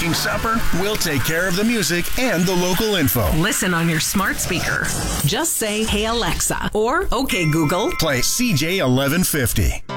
making supper, we'll take care of the music and the local info. Listen on your smart speaker. Just say, "Hey Alexa," or "Okay Google." Play CJ 1150.